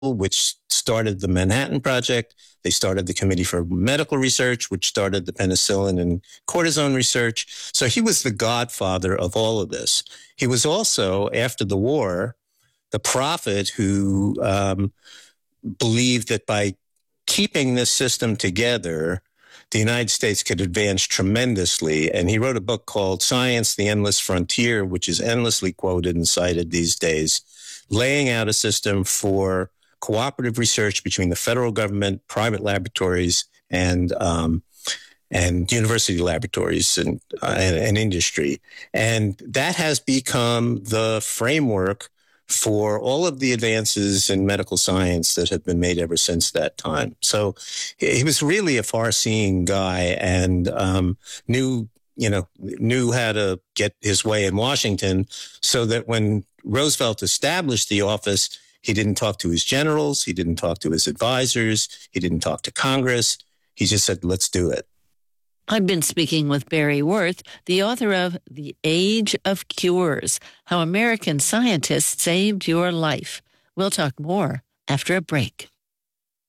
which started the Manhattan Project. They started the Committee for Medical Research, which started the penicillin and cortisone research. So he was the godfather of all of this. He was also, after the war, the prophet who believed that by keeping this system together, the United States could advance tremendously. And he wrote a book called Science, the Endless Frontier, which is endlessly quoted and cited these days, laying out a system for cooperative research between the federal government, private laboratories, and university laboratories and industry. And that has become the framework for all of the advances in medical science that have been made ever since that time. So he was really a far-seeing guy and knew how to get his way in Washington, so that when Roosevelt established the office, he didn't talk to his generals, he didn't talk to his advisors, he didn't talk to Congress. He just said, let's do it. I've been speaking with Barry Werth, the author of The Age of Cures, How American Scientists Saved Your Life. We'll talk more after a break.